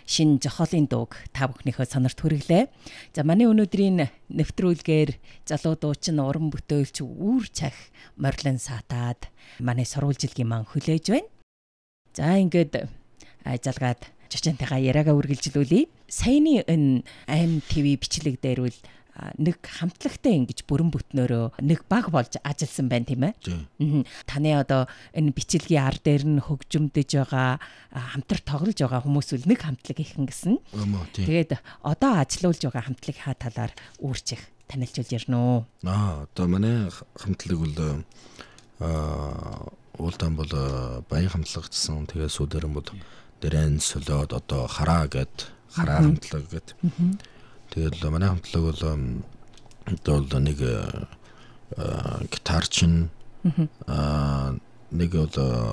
шинэ жохолын дууг та бүхнийхөө сонорт хүрэглээ. За манай өнөөдрийн нэвтрүүлгээр залуу дуучин уран бүтээлч үр цах Морлин Саатаад манай сурвалжилгийн маань хүлээж байна. За ингээд залгаад жочинтайгаа яриагаа үргэлжлүүлье. Саяны энэ АИМ ТV бичлэг дээр үл нэг хамтлагтай ингэж бүрэн бүтнөөрөө нэг баг болж ажилласан байна тийм ээ. Таны одоо энэ бичлэгийн ар дээр нь хөгжимдөж байгаа хамтар тоглож байгаа хүмүүс үл нэг хамтлаг ихэн гэсэн. Тэгээд одоо ажиллаулж байгаа хамтлагийнхаа талаар үүрчих танилцуулж ярина уу? Одоо манай хамтлаг бол уулдан бол баян хамтлаг гэсэн. Тэгээд сүүдэрэн бол дэрэн солиод одоо хараа хамтлаг гэд. Тэгээд манай хамтлаг бол одоо нэг гитарчин нэг бол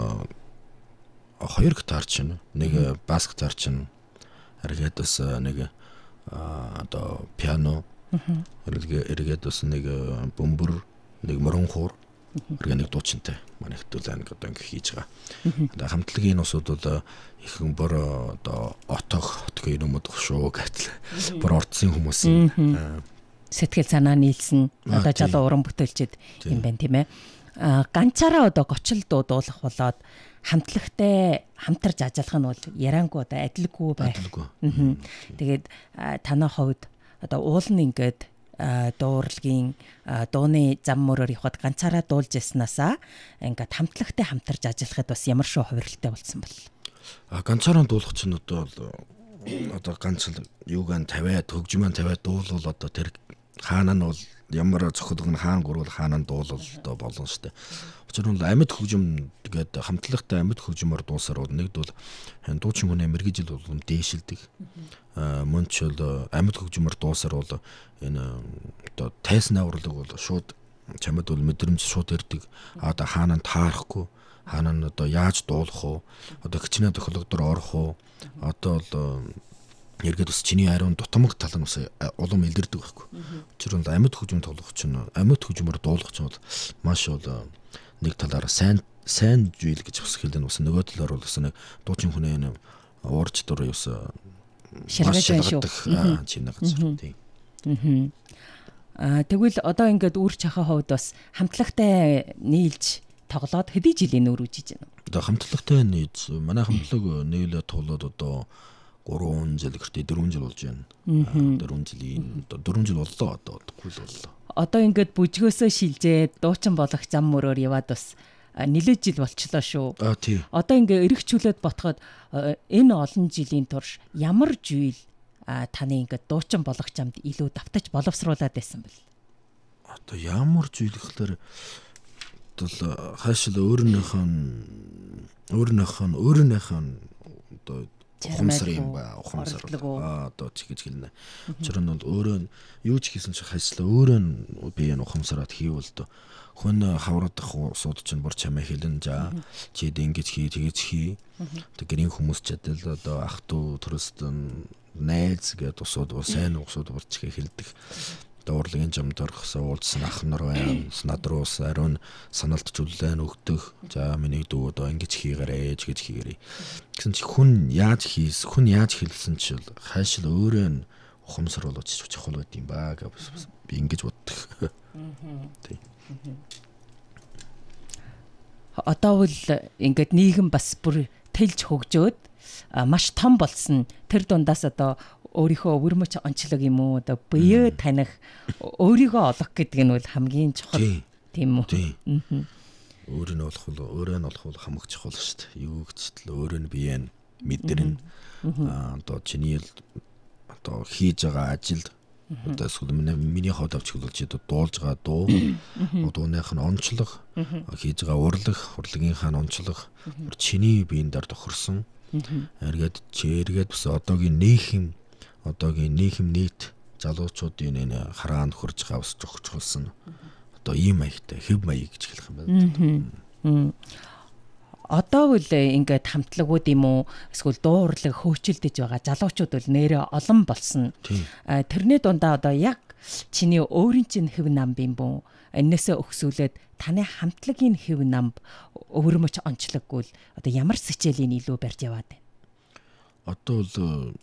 хоёр гитарчин, нэг бас гитарчин, эргээд бас нэг одоо пиано, эргээд бас нэг бөмбөр, нэг моронхуур, эргээд нэг дуучинтай манай хэвтүүлэн одоо ингэ хийж байгаа. Одоо хамтлагийн усуд бол ихэнх бор одоо отох юм уу шүү гэтэл бор орцсон хүмүүсийн сэтгэл санаа нийлсэн одоо залуу уран бүтээлчд юм байна тийм ээ. Ганцаараа одоо гочил дуулах болоод хамтлагтай хамтарч ажиллах нь бол яриангүй одоо адилгүй байх. Тэгээд танай хувьд одоо уул нь ингээд дуурлагын дууны зам мөрөөр явахад ганцаараа дуулж яснаасаа ингээд хамтлагтай хамтарч ажиллахад бас ямар шүү хувиралтай болсон бол. Ганцаараа дуулах чинь одоо ганц л юугаан тавиад хөгжмөн тавиад дуулвал одоо тэр хаана нь бол ямар зохиолг нь хаан гурвал хаана нь дуулвал одоо болно шүү дээ. Учир нь амьд хөгжим тэгээд хамтлагтай амьд хөгжмөөр дуусаар бол нэгд бол дуучин хүний мэрэгжил бол дээшилдэг. Мөн ч бол амьд хөгжмөөр дуусаар бол энэ одоо тайсны авралыг бол шууд чамд бол мэдрэмж шууд ирдэг. Одоо хаана нь таарахгүй, хаана нь одоо яаж дуулах уу, одоо хичнээн тохиолдол дор орох уу, одоо бол эргээд бас чиний ариун дутмаг тал нь бас улам илэрдэг байхгүй. Учир нь амьд хөгжим тоглох чинь амьд хөгжмөөр дуулах чинь бол маш бол нэг талаараа сайн зүйл гэж бас хэлдэг нь бас нөгөө талаар бол бас нэг дуучин хүний уурж дур юус шалгаж чиний гэж тийм. Тэгвэл одоо ингээд үр чахаа хувьд бас хамтлагтай нийлж тоглоод хэдий жилийн өөр үжиж байна. Одоо хамтлагтай нийлж манай хамтлаг нийлээд тоглоод одоо 3 жил гэртээ 4 жил болж байна. 4 жил боллоо одоо боллоо. Одоо ингээд бүжгөөсөө шилжээд дуучин болох зам мөрөөр яваад бас нэлээд жил болчлоо шүү. Одоо ингээд эргэжүүлээд ботход энэ олон жилийн турш ямар зүйл таны ингээд дуучин болох замд илүү давтаж боловсруулад байсан бэл. Одоо ямар зүйл гэхэлэр бол хаашаа өөрийнх нь одоо ухамсар юм ба ухамсар одоо чигэж хэлнэ. Учир нь бол өөрөө юу ч хийсэн чи хаашаа өөрөө би энэ ухамсараад хийвэл дөө хүн хаврагдах сууд чинь бүр чамаа хэлэн за чи ингэж хий тэгэж хий. Тэг гэрийн хүмүүс ч адил одоо ах トゥ төрөстөн найз гэдэг усууд сайн усууд урчгээ хэлдэг. Дуурлын жамд орхосоо уулзсан ах нар байна. Надруус ариун саналтжууллаа өгдөг. За миний дүү одоо ингэж хийгээрэй гэж хийгээрэй. Гэсэн чи хүн яаж хэлсэн чи хайшил өөрөө ухамсар болоод чухал байд юм ба гэж би ингэж боддог. Тийм. Одоо бол ингээд нийгэм бас бүр тэлж хөгжөөд маш том болсон. Тэр дундаас одоо өөрийнхөө өвөрмөч онцлог юм уу одоо бие таних өөрийгөө олох гэдэг нь бол хамгийн чухал тийм үү? Өөрөө нь олох хамаг чухал шүү дээ. Юу гэтэл өөрөө нь бие нь мэдэрнэ. Одоо чиний одоо хийж байгаа ажилд одоо эсвэл миний хот авч хэлж дуулж байгаа дуу дууных нь онцлог хийж байгаа урлагийнхаа онцлог чиний биеийн дээр тохирсон. Эргээд бас одоогийн нийхэм нийт залуучуудын энэ хараанд хурж байгаа бас зохицуулсан одоо ийм маягтай хэв маяг гэж хэлэх юм байна. Одоо бол ингээд хамтлагууд юм уу эсвэл дуу урлаг хөөцөлдөж байгаа залуучууд бол нэрээ олон болсон. Тэрний дундаа одоо яг чиний өөрийн чинь хэв нам юм бүү? Энээсээ өгсүүлээд таны хамтлагийн хэв нам өвөрмөч онцлоггүй одоо ямар сэчээлийн илүү барьж яваад байна? Одоо бол